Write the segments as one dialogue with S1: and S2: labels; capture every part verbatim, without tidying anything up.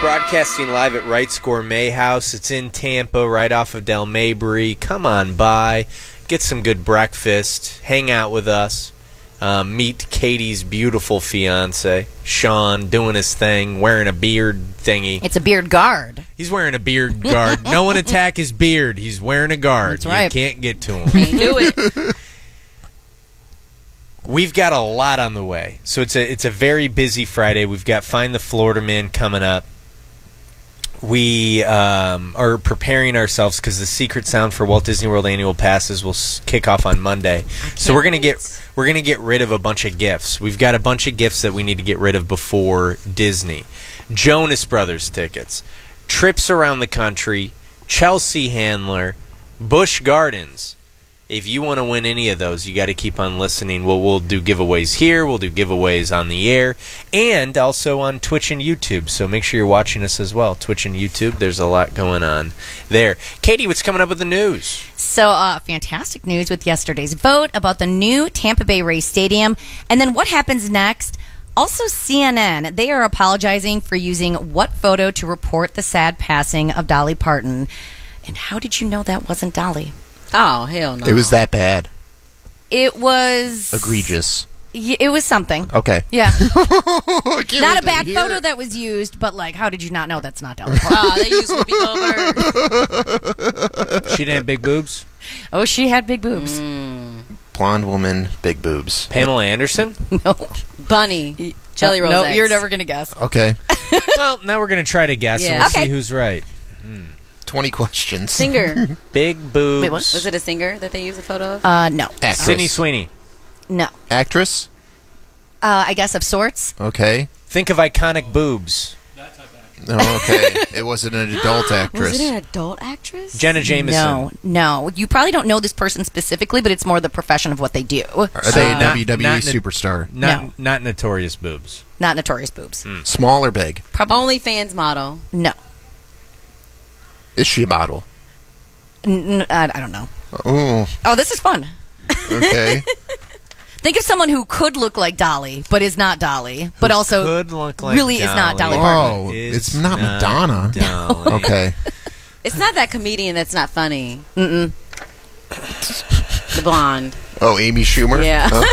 S1: Broadcasting live at Wright's Gourmet House. It's in Tampa, right off of Del Mabry. Come on by, get some good breakfast, hang out with us, um, meet Katie's beautiful fiance, Sean, doing his thing, wearing a beard thingy.
S2: It's a beard guard.
S1: He's wearing a beard guard. No one attack his beard. He's wearing a guard.
S2: That's right.
S1: You can't get to him.
S3: Can't do it.
S1: We've got a lot on the way. So it's a it's a very busy Friday. We've got Find the Florida Man coming up. We um, are preparing ourselves because the secret sound for Walt Disney World annual passes will s- kick off on Monday. So we're gonna get we're gonna get rid of a bunch of gifts. We've got a bunch of gifts that we need to get rid of before Disney. Jonas Brothers tickets, trips around the country, Chelsea Handler, Busch Gardens. If you want to win any of those, you got to keep on listening. We'll, we'll do giveaways here. We'll do giveaways on the air and also on Twitch and YouTube. So make sure you're watching us as well. Twitch and YouTube, there's a lot going on there. Katie, what's coming up with the news?
S2: So, uh, fantastic news with yesterday's vote about the new Tampa Bay Rays Stadium. And then what happens next? Also, C N N, they are apologizing for using what photo to report the sad passing of Dolly Parton. And how did you know that wasn't Dolly?
S3: Oh, hell no.
S4: It was that bad.
S2: It was...
S4: Egregious.
S2: Y- it was something.
S4: Okay.
S2: Yeah.
S4: Not
S2: Not a bad photo that was used, but, like, how did you not know that's not Dolly Parton?
S3: Oh, they used Whoopi Goldberg.
S1: She didn't have big boobs?
S2: Oh, she had big boobs.
S3: Mm.
S4: Blonde woman, big boobs.
S1: Pamela Anderson?
S2: No.
S3: Bunny. Jelly Roll
S2: No,
S3: eggs.
S2: you're never going to guess.
S4: Okay.
S1: Well, now we're going to try to guess and
S3: Yeah.
S1: we'll
S2: Okay.
S1: see who's right.
S4: twenty questions.
S3: Singer.
S1: Big boobs.
S2: Wait, what?
S3: Was it a singer that they used a photo of?
S2: Uh, no.
S4: Actress.
S1: Sydney Sweeney.
S2: No.
S4: Actress?
S2: Uh, I guess of sorts.
S4: Okay.
S1: Think of iconic boobs.
S4: Oh, okay. It wasn't an adult actress.
S3: Was it an adult actress?
S1: Jenna Jameson.
S2: No, no. You probably don't know this person specifically, but it's more the profession of what they do.
S4: Are they
S1: Uh,
S4: a W W E
S1: not- not-
S4: superstar?
S1: Not,
S2: No.
S1: not notorious boobs.
S2: Not notorious boobs.
S1: Mm.
S4: Small or big?
S3: OnlyFans model.
S2: No.
S4: Is she a model?
S2: N- n- I, I don't know.
S4: Oh,
S2: Oh, this is fun.
S4: okay.
S2: Think of someone who could look like Dolly, but is not Dolly, but also
S1: Could look like
S2: really is not Dolly
S1: Dolly.
S2: Parton.
S4: Oh,
S1: Is
S4: it's not Madonna.
S1: Dolly.
S4: Okay.
S3: It's not that comedian that's not funny. Mm-mm. The blonde.
S4: Oh, Amy Schumer?
S3: Yeah.
S4: Oh.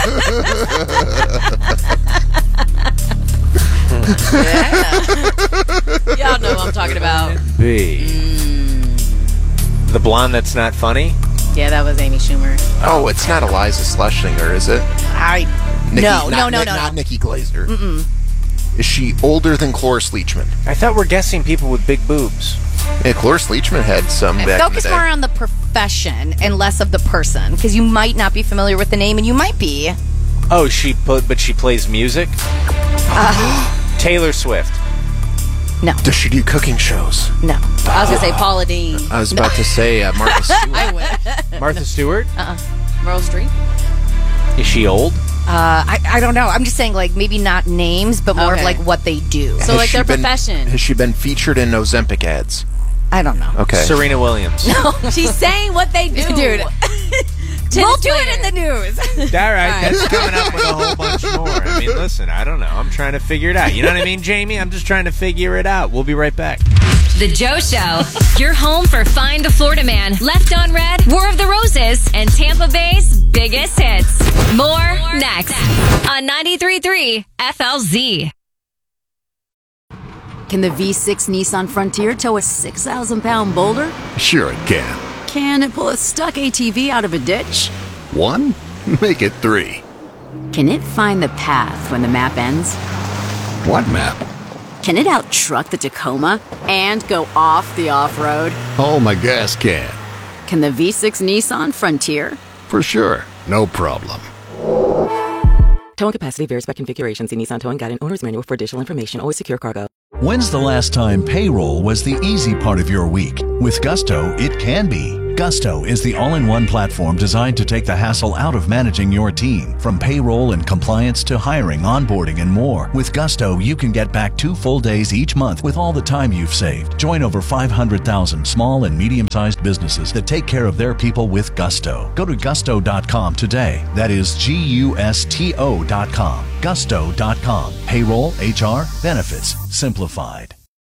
S3: Y'all know what I'm talking about.
S1: B. The blonde that's not funny?
S3: Yeah, that was Amy Schumer.
S4: Oh, it's not Eliza Schlesinger, is it?
S2: I
S4: Nikki,
S2: no,
S4: not,
S2: no, no,
S4: Nick-
S2: no,
S4: Not
S2: no.
S4: Nikki Glaser. Mm-mm. Is she older than Cloris Leachman?
S1: I thought we're guessing people with big boobs.
S4: Yeah, Cloris Leachman had some back in the
S2: Focus
S4: day.
S2: more on the profession and less of the person, because you might not be familiar with the name, and you might be.
S1: Oh, she put, but she plays music? Taylor Swift.
S2: No,
S4: Does she do cooking shows?
S2: no.
S3: I was going to say Paula Dean.
S4: I was about to say uh, Martha Stewart.
S3: I would.
S1: Martha Stewart?
S3: Meryl Streep.
S1: Is she old?
S2: Uh, I, I don't know. I'm just saying, like, maybe not names, but more of,
S3: Okay.
S2: like, what they do.
S3: So,
S4: Has
S3: like,
S4: she
S3: their
S4: been-
S3: profession.
S4: Has she been featured in Ozempic ads?
S2: I don't know.
S4: Okay.
S1: Serena Williams.
S3: She's saying what they do.
S2: Dude.
S3: Tennis
S2: We'll do
S3: player.
S2: it in the news.
S1: All right, that's coming up with a whole bunch more. I mean, listen, I don't know. I'm trying to figure it out. You know what I mean, Jamie? I'm just trying to figure it out. We'll be right back.
S5: The Joe Show. Your home for Find the Florida Man, Left on Red, War of the Roses, and Tampa Bay's biggest hits. More next on ninety-three point three F L Z.
S6: Can the V six Nissan Frontier tow a six thousand pound boulder?
S7: Sure it can.
S6: Can it pull a stuck A T V out of a ditch?
S7: One? Make it three.
S6: Can it find the path when the map ends?
S7: What map?
S6: Can it out-truck the Tacoma and go off the off-road?
S7: Oh, my gas can.
S6: Can the V six Nissan Frontier?
S7: For sure. No problem.
S8: Towing capacity varies by configuration. See Nissan Towing Guide and Owner's Manual for additional information. Always secure cargo.
S9: When's the last time payroll was the easy part of your week? With Gusto, it can be. Gusto is the all-in-one platform designed to take the hassle out of managing your team. From payroll and compliance to hiring, onboarding, and more. With Gusto, you can get back two full days each month with all the time you've saved. Join over five hundred thousand small and medium-sized businesses that take care of their people with Gusto. Go to gusto dot com today. That is G U S T O dot com. gusto dot com. Payroll, H R, benefits, simplified.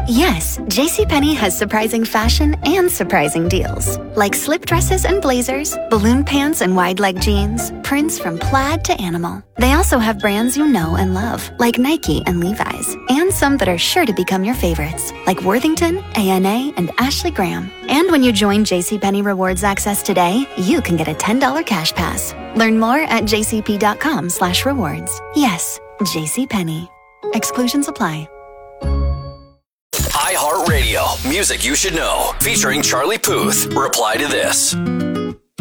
S10: Yes, JCPenney has surprising fashion and surprising deals. Like slip dresses and blazers, balloon pants and wide leg jeans, prints from plaid to animal. They also have brands you know and love, like Nike and Levi's, and some that are sure to become your favorites, like Worthington, A N A, and Ashley Graham. And when you join JCPenney Rewards Access today, you can get a ten dollars cash pass. Learn more at jcp.com slash rewards. Yes, JCPenney. Exclusions apply.
S11: iHeartRadio, music you should know, featuring Charlie Puth. Reply to this.